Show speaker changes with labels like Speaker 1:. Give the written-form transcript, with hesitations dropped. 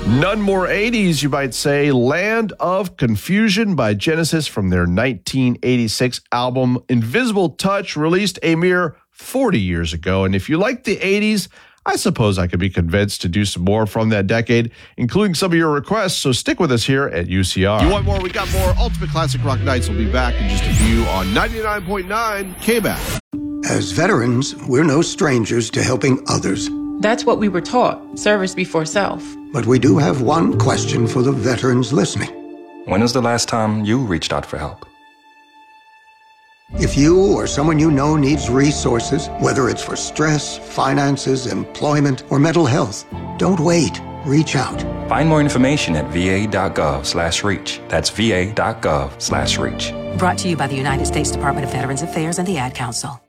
Speaker 1: None More 80s, you might say. Land of Confusion by Genesis from their 1986 album Invisible Touch, released a mere 40 years ago. And if you like the 80s, I suppose I could be convinced to do some more from that decade, including some of your requests, so stick with us here at UCR. You want more? We got more. Ultimate Classic Rock Nights will be back in just a few on 99.9 KBAC.
Speaker 2: As veterans, we're no strangers to helping others.
Speaker 3: That's what we were taught, service before self.
Speaker 2: But we do have one question for the veterans listening.
Speaker 4: When was the last time you reached out for help?
Speaker 2: If you or someone you know needs resources, whether it's for stress, finances, employment, or mental health, don't wait. Reach out.
Speaker 4: Find more information at va.gov/reach. That's va.gov/reach.
Speaker 5: Brought to you by the United States Department of Veterans Affairs and the Ad Council.